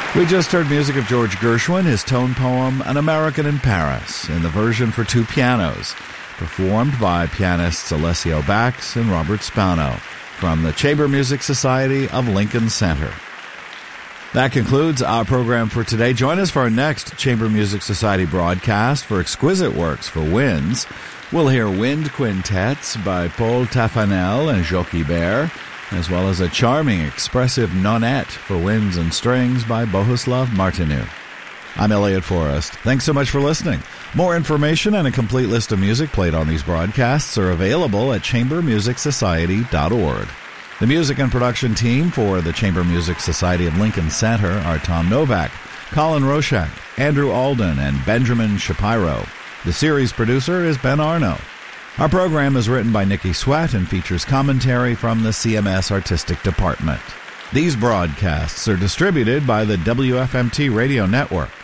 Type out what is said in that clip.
We just heard music of George Gershwin, his tone poem, An American in Paris, in the version for two pianos, performed by pianists Alessio Bax and Robert Spano, from the Chamber Music Society of Lincoln Center. That concludes our program for today. Join us for our next Chamber Music Society broadcast for exquisite works for winds. We'll hear wind quintets by Paul Taffanel and Jockey Bear, as well as a charming, expressive nonette for winds and strings by Bohuslav Martinu. I'm Elliot Forrest. Thanks so much for listening. More information and a complete list of music played on these broadcasts are available at chambermusicsociety.org. The music and production team for the Chamber Music Society of Lincoln Center are Tom Novak, Colin Roshak, Andrew Alden, and Benjamin Shapiro. The series producer is Ben Arno. Our program is written by Nikki Sweat and features commentary from the CMS Artistic Department. These broadcasts are distributed by the WFMT Radio Network.